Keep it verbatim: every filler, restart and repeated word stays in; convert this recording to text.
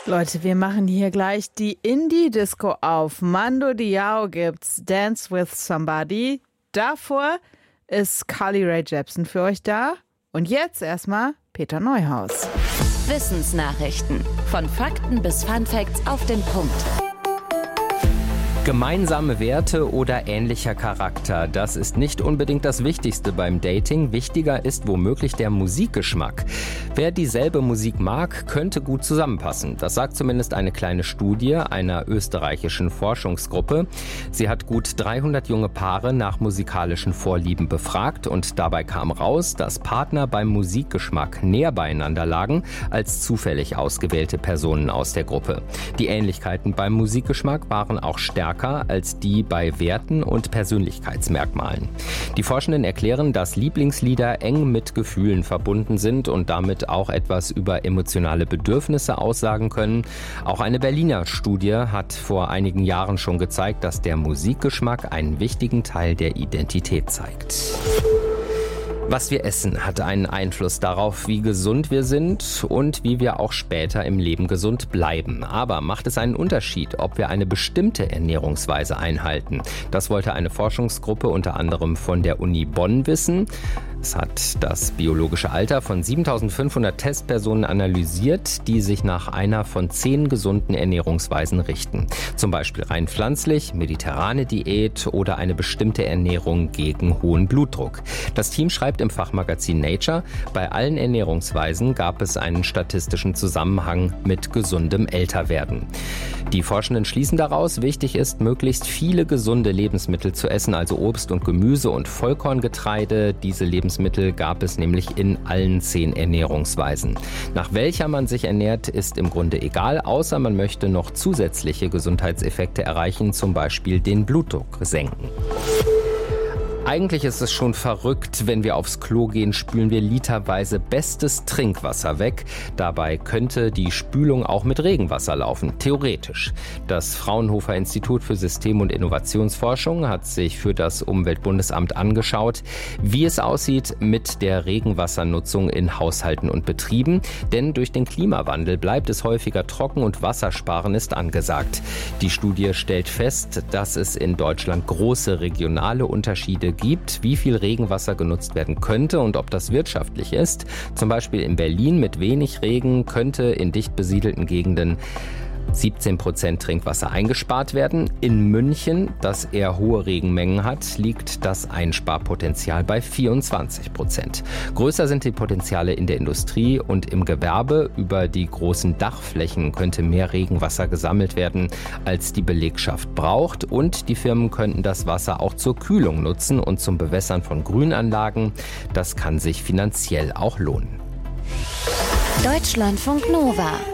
Leute, wir machen hier gleich die Indie-Disco auf. Mando Diao gibt's Dance with Somebody. Davor ist Carly Rae Jepsen für euch da. Und jetzt erstmal Peter Neuhaus. Wissensnachrichten. Von Fakten bis Funfacts auf den Punkt. Gemeinsame Werte oder ähnlicher Charakter, das ist nicht unbedingt das Wichtigste beim Dating. Wichtiger ist womöglich der Musikgeschmack. Wer dieselbe Musik mag, könnte gut zusammenpassen. Das sagt zumindest eine kleine Studie einer österreichischen Forschungsgruppe. Sie hat gut dreihundert junge Paare nach musikalischen Vorlieben befragt und dabei kam raus, dass Partner beim Musikgeschmack näher beieinander lagen als zufällig ausgewählte Personen aus der Gruppe. Die Ähnlichkeiten beim Musikgeschmack waren auch stärker als die bei Werten und Persönlichkeitsmerkmalen. Die Forschenden erklären, dass Lieblingslieder eng mit Gefühlen verbunden sind und damit auch etwas über emotionale Bedürfnisse aussagen können. Auch eine Berliner Studie hat vor einigen Jahren schon gezeigt, dass der Musikgeschmack einen wichtigen Teil der Identität zeigt. Was wir essen, hat einen Einfluss darauf, wie gesund wir sind und wie wir auch später im Leben gesund bleiben. Aber macht es einen Unterschied, ob wir eine bestimmte Ernährungsweise einhalten? Das wollte eine Forschungsgruppe unter anderem von der Uni Bonn wissen. Es hat das biologische Alter von siebentausendfünfhundert Testpersonen analysiert, die sich nach einer von zehn gesunden Ernährungsweisen richten. Zum Beispiel rein pflanzlich, mediterrane Diät oder eine bestimmte Ernährung gegen hohen Blutdruck. Das Team schreibt im Fachmagazin Nature, bei allen Ernährungsweisen gab es einen statistischen Zusammenhang mit gesundem Älterwerden. Die Forschenden schließen daraus, wichtig ist, möglichst viele gesunde Lebensmittel zu essen, also Obst und Gemüse und Vollkorngetreide. Diese Lebensmittel gab es nämlich in allen zehn Ernährungsweisen. Nach welcher man sich ernährt, ist im Grunde egal, außer man möchte noch zusätzliche Gesundheitseffekte erreichen, zum Beispiel den Blutdruck senken. Eigentlich ist es schon verrückt, wenn wir aufs Klo gehen, spülen wir literweise bestes Trinkwasser weg. Dabei könnte die Spülung auch mit Regenwasser laufen, theoretisch. Das Fraunhofer Institut für System- und Innovationsforschung hat sich für das Umweltbundesamt angeschaut, wie es aussieht mit der Regenwassernutzung in Haushalten und Betrieben. Denn durch den Klimawandel bleibt es häufiger trocken und Wassersparen ist angesagt. Die Studie stellt fest, dass es in Deutschland große regionale Unterschiede gibt, wie viel Regenwasser genutzt werden könnte und ob das wirtschaftlich ist. Zum Beispiel in Berlin mit wenig Regen könnte in dicht besiedelten Gegenden siebzehn Prozent Trinkwasser eingespart werden. In München, das eher hohe Regenmengen hat, liegt das Einsparpotenzial bei vierundzwanzig Prozent. Größer sind die Potenziale in der Industrie und im Gewerbe. Über die großen Dachflächen könnte mehr Regenwasser gesammelt werden, als die Belegschaft braucht. Und die Firmen könnten das Wasser auch zur Kühlung nutzen und zum Bewässern von Grünanlagen. Das kann sich finanziell auch lohnen. Deutschlandfunk Nova.